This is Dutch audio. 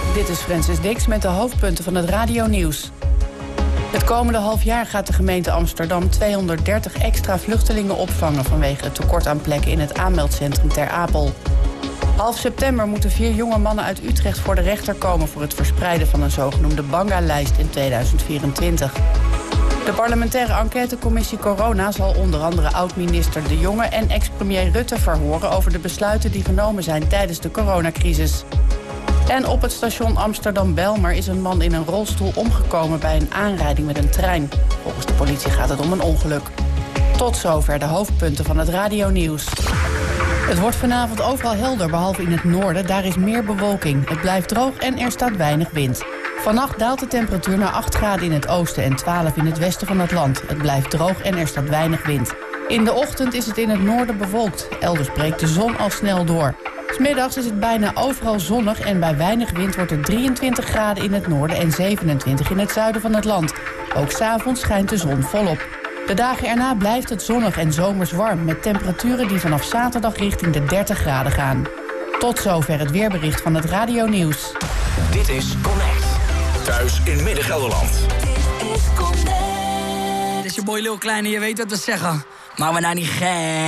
Dit is Francis Dix met de hoofdpunten van het radionieuws. Het komende half jaar gaat de gemeente Amsterdam 230 extra vluchtelingen opvangen vanwege het tekort aan plekken in het aanmeldcentrum Ter Apel. Half september moeten 4 jonge mannen uit Utrecht voor de rechter komen voor het verspreiden van een zogenoemde Banga-lijst in 2024. De parlementaire enquêtecommissie Corona zal onder andere oud-minister De Jonge en ex-premier Rutte verhoren over de besluiten die genomen zijn tijdens de coronacrisis. En op het station Amsterdam-Belmer is een man in een rolstoel omgekomen bij een aanrijding met een trein. Volgens de politie gaat het om een ongeluk. Tot zover de hoofdpunten van het radionieuws. Het wordt vanavond overal helder, behalve in het noorden. Daar is meer bewolking. Het blijft droog en er staat weinig wind. Vannacht daalt de temperatuur naar 8 graden in het oosten en 12 in het westen van het land. Het blijft droog en er staat weinig wind. In de ochtend is het in het noorden bewolkt. Elders breekt de zon al snel door. 's Middags is het bijna overal zonnig en bij weinig wind wordt het 23 graden in het noorden en 27 in het zuiden van het land. Ook 's avonds schijnt de zon volop. De dagen erna blijft het zonnig en zomers warm met temperaturen die vanaf zaterdag richting de 30 graden gaan. Tot zover het weerbericht van het radionieuws. Dit is Connect. Thuis in Midden-Gelderland. Dit is Connect. Dit is je boy Lil Kleine, je weet wat we zeggen. Maar we nou niet gek.